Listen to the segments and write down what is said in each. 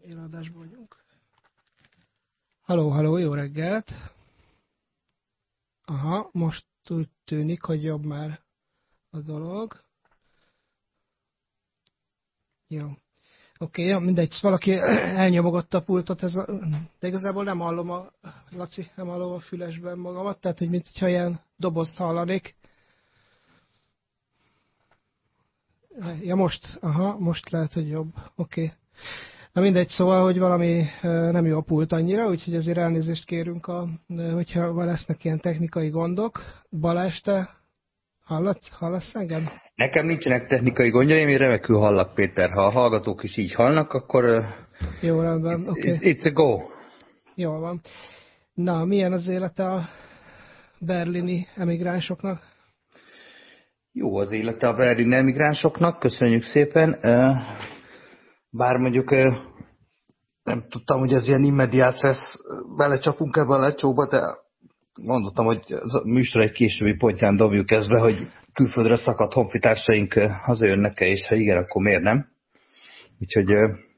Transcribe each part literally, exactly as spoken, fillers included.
Éladásban vagyunk. Halló, halló, jó reggelt. Aha, most úgy tűnik, hogy jobb már a dolog. Jó. Oké, okay, mindegy, valaki elnyomogatta a pultot, ez a, de igazából nem hallom a, Laci, nem hallom a fülesben magamat, tehát, hogy mintha ilyen dobozt hallanék. Ja, most, aha, most lehet, hogy jobb. Oké. Okay. Na mindegy, szóval, hogy valami nem jó a pult annyira, úgyhogy azért elnézést kérünk, a, hogyha lesznek ilyen technikai gondok. Balázs, te hallasz, hallasz engem? Nekem nincsenek technikai gondjaim, én remekül hallak, Péter. Ha a hallgatók is így hallnak, akkor jó, rendben, it's, okay. it's a go. Jól van. Na, milyen az élete a berlini emigránsoknak? Jó az élete a berlini emigránsoknak, köszönjük szépen. Bár mondjuk nem tudtam, hogy ez ilyen immediáts, belecsapunk ebbe a lecsóba, de mondottam, hogy a műsor egy későbbi pontján dobjuk ezt be, hogy külföldre szakadt honfitársaink hazajönnek-e, és ha igen, akkor miért nem? Úgyhogy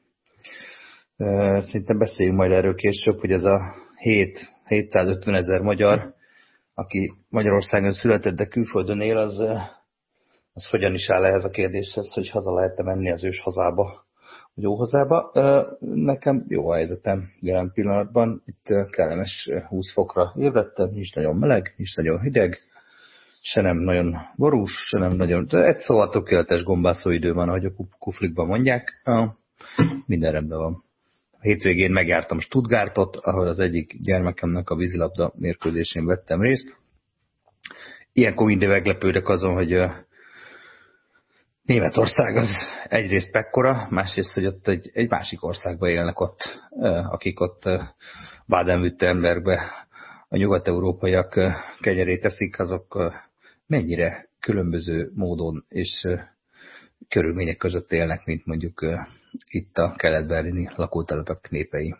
uh, szerintem beszéljünk majd erről később, hogy ez a hétszázötven ezer magyar, aki Magyarországon született, de külföldön él, az, az hogyan is áll ehhez a kérdéshez, hogy haza lehet-e menni az ős hazába, vagy óhazába. Nekem jó a helyzetem jelen pillanatban. Itt kellemes húsz fokra ébredtem, nincs nagyon meleg, nincs nagyon hideg, se nem nagyon borús, se nem nagyon... De egy szóval tökéletes gombászó idő van, ahogy a kuflikban mondják. Minden rendben van. A hétvégén megjártam Stuttgartot, ahol az egyik gyermekemnek a vízilabda mérkőzésén vettem részt. Ilyenkor mindig meglepődök azon, hogy Németország az egyrészt mekkora, másrészt, hogy ott egy, egy másik országban élnek ott, akik ott Baden-Württembergbe a nyugat-európaiak kenyerét eszik, azok mennyire különböző módon és körülmények között élnek, mint mondjuk itt a kelet-berlini lakótelepek népei.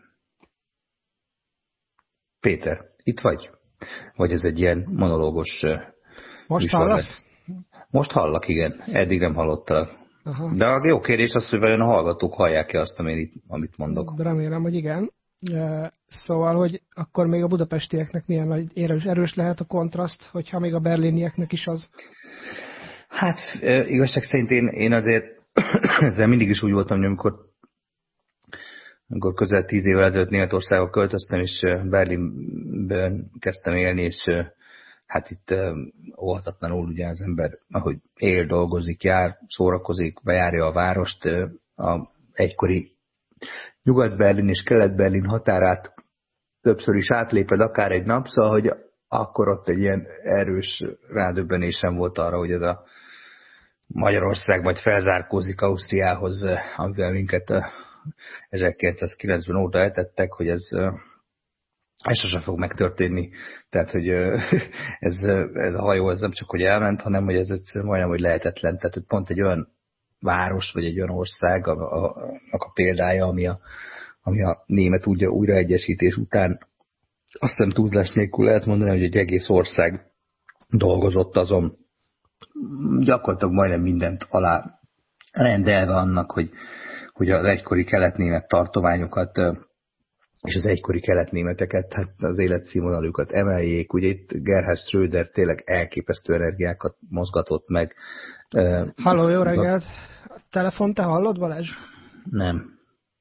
Péter, itt vagy? Vagy ez egy ilyen monológos Most hallasz? Most hallak, igen. Eddig nem hallottalak. Aha. De a jó kérdés az, hogy vajon a hallgatók hallják-e azt, amit, amit mondok. Remélem, hogy igen. Szóval, hogy akkor még a budapestieknek milyen nagy erős, erős lehet a kontraszt, hogyha még a berlinieknek is az? Hát igazság szerint én, én azért ezzel mindig is úgy voltam, hogy amikor, amikor közel tíz évvel ezelőtt Németországba költöztem, és Berlinben kezdtem élni, és hát itt óhatatlanul ugye az ember, ahogy él, dolgozik, jár, szórakozik, bejárja a várost, a egykori Nyugat-Berlin és Kelet-Berlin határát többször is átléped akár egy nap, szóval, hogy akkor ott egy ilyen erős rádöbbenésem volt arra, hogy ez a Magyarország majd felzárkózik Ausztriához, amivel minket ezerkilencszázkilencven óta eltettek, hogy ez, ez sosem fog megtörténni. Tehát, hogy ez, ez a hajó ez nem csak hogy elment, hanem hogy ez egyszerűen majdnem, hogy lehetetlen. Tehát, hogy pont egy olyan város, vagy egy olyan ország, annak a példája, ami a, ami a német újra, újraegyesítés után azt nem túlzás nélkül lehet mondani, hogy egy egész ország dolgozott azon, gyakorlatilag majdnem mindent alá rendelve annak, hogy, hogy az egykori keletnémet tartományokat és az egykori keletnémeteket, hát az életszínvonalukat emeljék. Ugye itt Gerhard Schröder tényleg elképesztő energiákat mozgatott meg. Halló, jó reggelt! A telefon te hallod, Balázs? Nem.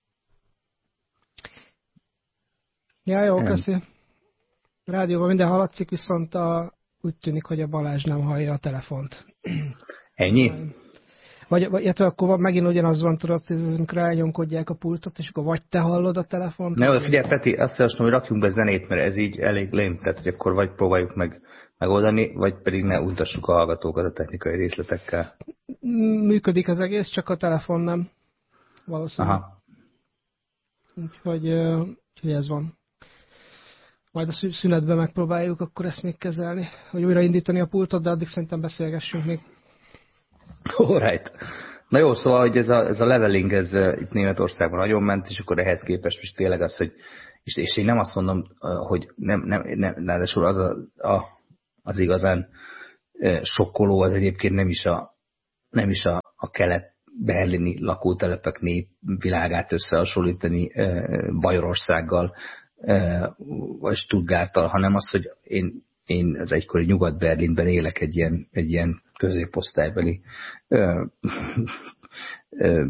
Ja, jó, köszi. Rádióban minden hallatszik, viszont a, úgy tűnik, hogy a Balázs nem hallja a telefont. Ennyi? Vagy, vagy illetve akkor megint ugyanaz van, tudod, hogy amikor elnyomkodják a pultot, és akkor vagy te hallod a telefont. Ne, figyelj, Peti, azt javaslom, hogy rakjunk be zenét, mert ez így elég lém, tehát hogy akkor vagy próbáljuk meg megoldani, vagy pedig ne untassuk a hallgatókat a technikai részletekkel. Működik az egész, csak a telefon nem. Valószínűleg. Aha. Úgyhogy, úgyhogy ez van. Majd a szünetben megpróbáljuk akkor ezt még kezelni, hogy újraindítani a pultot, de addig szerintem beszélgessünk még. Alright. Na jó, szóval, hogy ez a, ez a leveling, ez uh, itt Németországban nagyon ment, és akkor ehhez képest is tényleg az, hogy, és, és én nem azt mondom, uh, hogy nem, nem, nem, nem az, a, a, az igazán uh, sokkoló, az egyébként nem is a, nem is a, a kelet berlini lakótelepek népvilágát összehasonlítani Bajorországgal, vagy Stuttgarttal, hanem az, hogy én, én az egykori Nyugat-Berlinben élek egy ilyen, egy ilyen középosztálybeli ö, ö,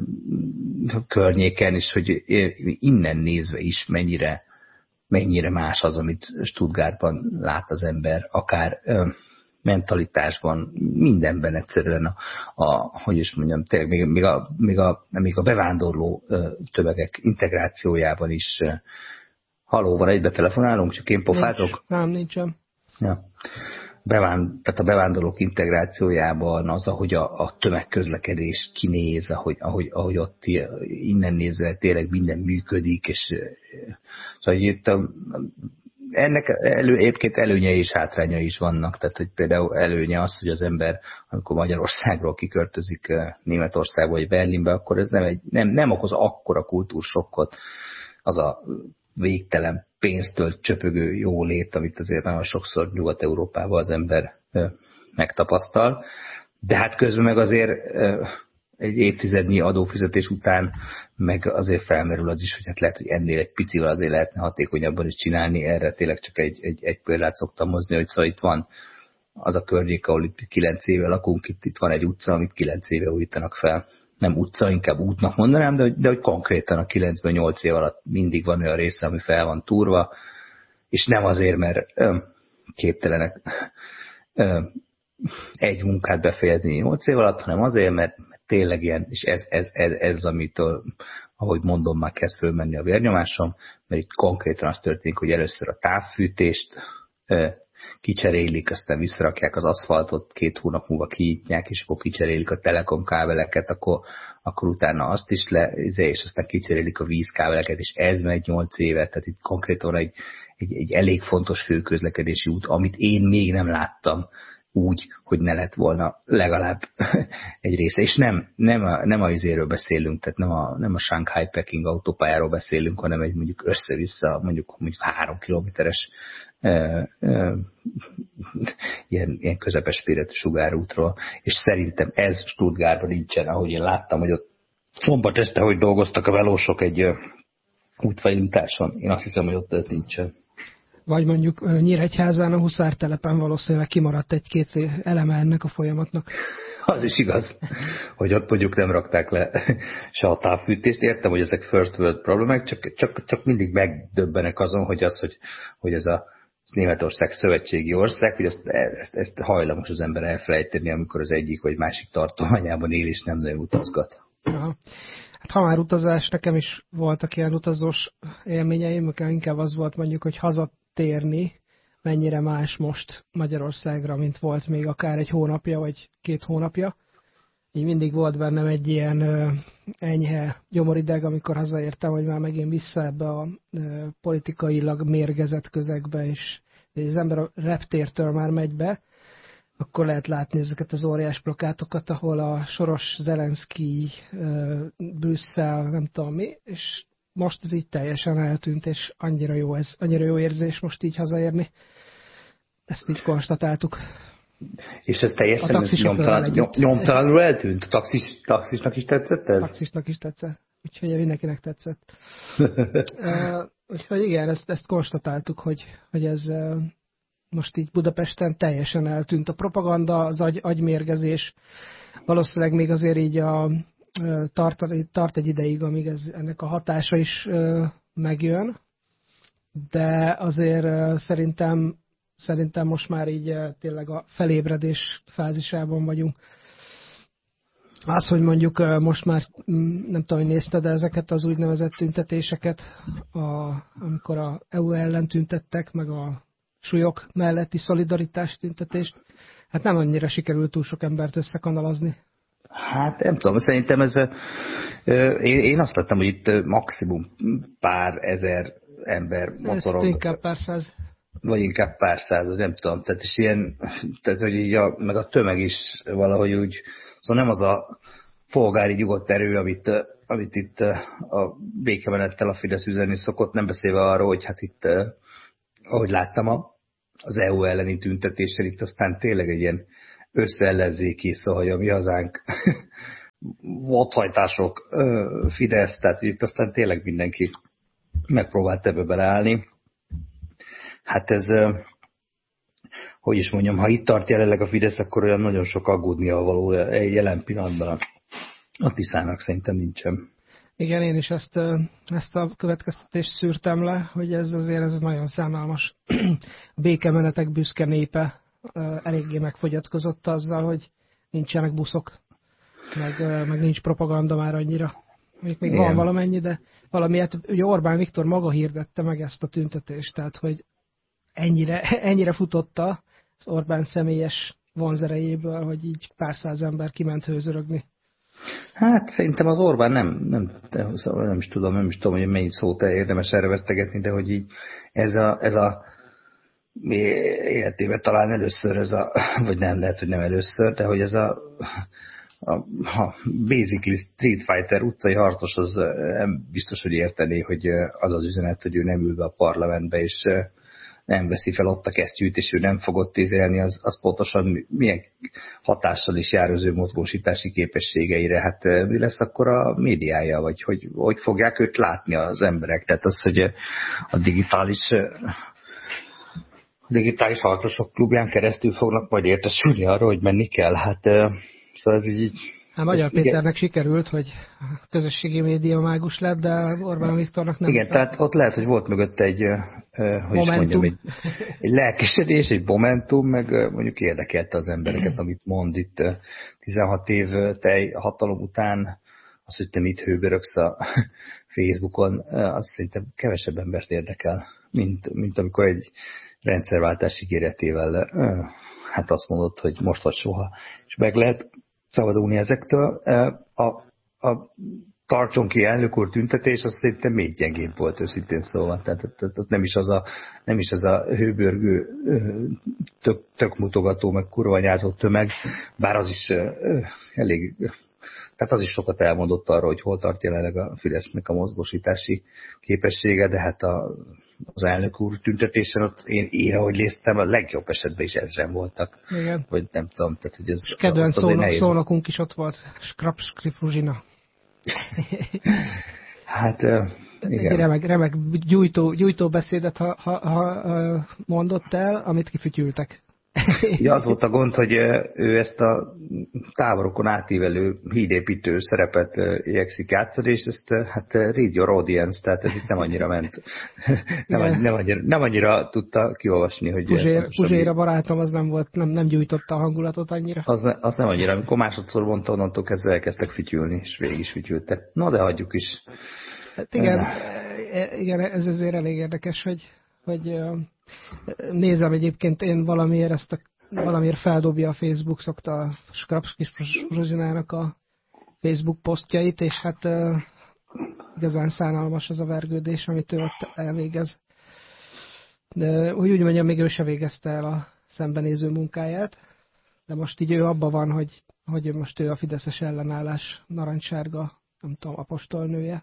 környéken, és hogy innen nézve is mennyire, mennyire más az, amit Stuttgartban lát az ember, akár ö, mentalitásban, mindenben egyszerűen a, a hogy is mondjam, tényleg még, még, a, még, a, még a bevándorló ö, tömegek integrációjában is. Ö, Haló, van egybe telefonálunk, csak én pofázok? Nincs, nem, nincsen. Ja. Bevánd, tehát a bevándorlók integrációjában az, ahogy a, a tömegközlekedés kinéz, ahogy, ahogy, ahogy ott innen nézve tényleg minden működik, és szóval itt a, ennek elő, egyébként előnyei és hátrányai is vannak, tehát hogy például előnye az, hogy az ember, amikor Magyarországról kiköltözik Németországba vagy Berlinbe, akkor ez nem, egy, nem, nem okoz akkora kultúrsokkot, az a végtelen pénztől csöpögő jólét, amit azért nagyon sokszor Nyugat-Európában az ember ö, megtapasztal. De hát közben meg azért ö, egy évtizednyi adófizetés után meg azért felmerül az is, hogy hát lehet, hogy ennél egy picivel azért lehetne hatékonyabban is csinálni. Erre tényleg csak egy, egy, egy példát szoktam hozni, hogy szóval itt van az a környék, ahol itt kilenc éve lakunk, itt, itt van egy utca, amit kilenc éve újítanak fel. Nem utca, inkább útnak mondanám, de, de hogy konkrétan a kilencből nyolc év alatt mindig van olyan része, ami fel van túrva, és nem azért, mert ö, képtelenek ö, egy munkát befejezni nyolc év alatt, hanem azért, mert, mert tényleg ilyen, és ez, ez, ez, ez amitől, ahogy mondom, már kezd fölmenni a vérnyomásom, mert itt konkrétan az történik, hogy először a távfűtést ö, kicserélik, aztán visszarakják az aszfaltot, két hónap múlva kinyitják, és akkor kicserélik a telekom kábeleket, akkor, akkor utána azt is le, és aztán kicserélik a vízkábeleket, és ez megy nyolc évet, tehát itt konkrétan egy, egy, egy elég fontos főközlekedési út, amit én még nem láttam úgy, hogy ne lett volna legalább egy része. És nem, nem a, nem a izéről beszélünk, tehát nem a, nem a Shanghai-Peking autópályáról beszélünk, hanem egy mondjuk össze-vissza, mondjuk, mondjuk három kilométeres Uh, uh, ilyen, ilyen közepes méretű sugárútról, és szerintem ez Stuttgartban nincsen, ahogy én láttam, hogy ott szombat este, hogy dolgoztak a velósok egy uh, útfejlításon. Én azt hiszem, hogy ott ez nincsen. Vagy mondjuk uh, Nyíregyházán a Huszártelepen valószínűleg kimaradt egy-két eleme ennek a folyamatnak. Az is igaz, hogy ott mondjuk nem rakták le se a távfűtést. Értem, hogy ezek first world problémák, csak, csak, csak mindig megdöbbenek azon, hogy az, hogy, hogy ez a Németország szövetségi ország, hogy ezt, ezt, ezt hajlamos az ember elfelejteni, amikor az egyik vagy másik tartományában él, és nem nagyon utazgat. Aha. Hát ha már utazás, nekem is voltak ilyen utazós élményeim, inkább az volt mondjuk, hogy hazatérni, mennyire más most Magyarországra, mint volt még akár egy hónapja, vagy két hónapja. Így mindig volt bennem egy ilyen ö, enyhe gyomorideg, amikor hazaértem, hogy már megint vissza ebbe a ö, politikailag mérgezett közegbe, és az ember a reptértől már megy be, akkor lehet látni ezeket az óriás plakátokat, ahol a Soros, Zelenszky, ö, Brüsszel, nem tudom mi, és most ez így teljesen eltűnt, és annyira jó ez, annyira jó érzés most így hazaérni. Ezt így konstatáltuk. És ez teljesen nyomtalan, nyom, nyomtalanul eltűnt? A taxis, taxisnak is tetszett ez? Taxisnak is tetszett. Úgyhogy mindenkinek tetszett. uh, úgyhogy igen, ezt, ezt konstatáltuk, hogy, hogy ez uh, most így Budapesten teljesen eltűnt. A propaganda, az agy, agymérgezés valószínűleg még azért így a, uh, tart, tart egy ideig, amíg ez, ennek a hatása is uh, megjön, de azért uh, szerintem Szerintem most már így tényleg a felébredés fázisában vagyunk. Az, hogy mondjuk most már, nem tudom, hogy nézted ezeket az úgynevezett tüntetéseket, a, amikor a é u ellen tüntettek, meg a súlyok melletti szolidaritás tüntetést, hát nem annyira sikerült túl sok embert összekanalazni. Hát nem tudom, szerintem ez, én, én azt láttam, hogy itt maximum pár ezer ember motorog. Ez inkább pár száz. Vagy inkább pár század, nem tudom, tehát is ilyen, tehát hogy így a, meg a tömeg is valahogy úgy, szóval nem az a polgári nyugodt erő, amit, amit itt a békemenettel a Fidesz üzenni szokott, nem beszélve arról, hogy hát itt, ahogy láttam az é u elleni tüntetésen, itt aztán tényleg egy ilyen összeellenzéki, szóval a mi hazánk vadhajtások, Fidesz, tehát itt aztán tényleg mindenki megpróbált ebbe beleállni. Hát ez, hogy is mondjam, ha itt tart jelenleg a Fidesz, akkor olyan nagyon sok aggódnia való jelen pillanatban a Tiszának szerintem nincsen. Igen, én is ezt, ezt a következtetést szűrtem le, hogy ez azért ez nagyon szánalmas. A békemenetek büszke népe eléggé megfogyatkozott azzal, hogy nincsenek buszok, meg, meg nincs propaganda már annyira. Még, még van valamennyi, de valamiért, ugye Orbán Viktor maga hirdette meg ezt a tüntetést, tehát hogy ennyire, ennyire futotta az Orbán személyes vonzerejéből, hogy így pár száz ember kiment hőzörögni. Hát szerintem az Orbán nem, nem, nem is tudom, nem is tudom, hogy mennyi szót érdemes erre vesztegetni, de hogy így ez a, ez a életében talán először ez a, vagy nem, lehet, hogy nem először, de hogy ez a, a, a basically Street Fighter utcai harcos az nem biztos, hogy értené, hogy az az üzenet, hogy ő nem ül be a parlamentbe, és nem veszi fel ott a kesztyűt, és ő nem fogott tízelni, az, az pontosan milyen hatással is jár az ő mozgósítási képességeire. Hát mi lesz akkor a médiája, vagy hogy, hogy fogják őt látni az emberek? Tehát az, hogy a digitális, a digitális harcosok klubján keresztül fognak majd értesülni arra, hogy menni kell. Hát szóval ez így... Hát Magyar Péternek igen. sikerült, hogy a közösségi média mágus lett, de Orbán Viktornak nem. Igen, szám. Tehát ott lehet, hogy volt mögött egy, hogy is mondjam, egy, egy lelkesedés, egy momentum, meg mondjuk érdekelte az embereket, amit mond itt tizenhat év tej hatalom után, az, hogy te mit hőbörögsz a Facebookon, az szerintem kevesebb embert érdekel, mint, mint amikor egy rendszerváltás ígéretével hát azt mondod, hogy most vagy soha. És meg lehet szabadulni ezektől. A, a tartson ki elnök úr tüntetés, az szerintem még gyengébb volt, őszintén szóval. Tehát, tehát nem is az a, nem is az a hőbörgő, tök, tök mutogató, meg kurvanyázó tömeg, bár az is elég, tehát az is sokat elmondott arra, hogy hol tart jelenleg a Fidesznek a mozgósítási képessége, de hát a, az elnök úr tüntetésen ott én, én ahogy néztem, a legjobb esetben is ezren voltak. Igen. Vagy nem tudom, tehát hogy ez... Kedvenc szónok, szónokunk is ott volt, Skrapskrifuzsina. Hát, uh, igen. Remek, remek gyújtó, gyújtó beszédet ha, ha, ha mondott el, amit kifütyültek. Ja, az volt a gond, hogy ő ezt a táborokon átívelő hídépítő szerepet igyekszik játszani, és ezt hát read your audience, tehát ez itt nem annyira ment. Nem, annyira, nem, annyira, nem annyira tudta kiolvasni, hogy... Puzsér, Puzsér a barátom, az nem volt, nem, nem gyújtotta a hangulatot annyira. Az, ne, az nem annyira, amikor másodszor mondta, onnantól kezdve elkezdtek fütyülni, és végig is fütyültek. Na, de hagyjuk is. Hát igen, igen, ez azért elég érdekes, hogy, hogy nézem egyébként, én valamiért ezt a, valamiért feldobja a Facebook, szokta a Skrapskis Prozsinának a Facebook posztjait, és hát uh, igazán szánalmas az a vergődés, amit ő ott elvégez. De úgy, úgy mondjam, még ő se végezte el a szembenéző munkáját, de most így ő abban van, hogy, hogy most ő a fideszes ellenállás narancssárga, nem tudom, apostolnője.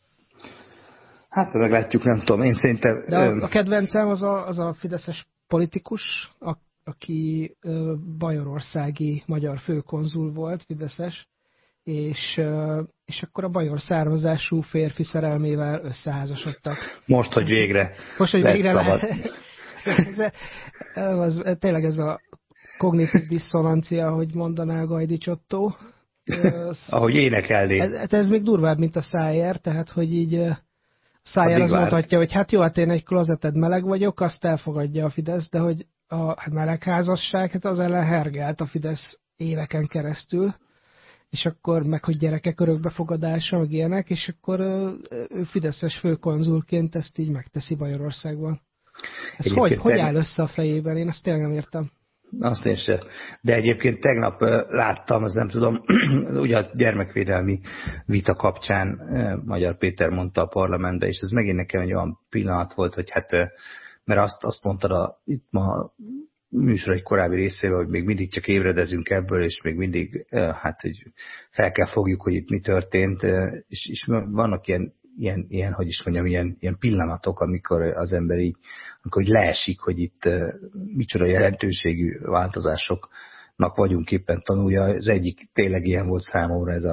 Hát meglátjuk, nem tudom, én szerintem... De a, a kedvencem az a, az a fideszes politikus, a, aki ö, bajorországi magyar főkonzul volt, fideszes, és, ö, és akkor a bajor származású férfi szerelmével összeházasodtak. Most, hogy végre Most, hogy végre szabad. ez, ez, ez, ez, tényleg ez a kognitív diszonancia, ahogy mondaná Gajdi Csottó. Ahogy énekelné. Ez, ez még durvább, mint a Szájer, tehát hogy így... Szájer az mondhatja, hogy hát jó, hát én egy klozeted meleg vagyok, azt elfogadja a Fidesz, de hogy a hát melegházasság, hát az ellen hergelt a Fidesz éveken keresztül, és akkor meg, hogy gyerekek örökbefogadása, meg ilyenek, és akkor ő fideszes főkonzulként ezt így megteszi Bajorországban. Ez hogy, hogy áll össze a fejében? Én ezt tényleg nem értem. Azt én sem. De egyébként tegnap láttam, az nem tudom, ugye a gyermekvédelmi vita kapcsán Magyar Péter mondta a parlamentben, és ez megint nekem egy olyan pillanat volt, hogy hát, mert azt, azt mondtad a, itt ma a műsor egy korábbi részével, hogy még mindig csak ébredezünk ebből, és még mindig hát, hogy fel kell fogjuk, hogy itt mi történt, és, és vannak ilyen Ilyen, ilyen, hogy is mondjam, ilyen, ilyen pillanatok, amikor az ember így, amikor így leesik, hogy itt uh, micsoda jelentőségű változásoknak vagyunk éppen tanulja. Az egyik tényleg ilyen volt számomra, ez a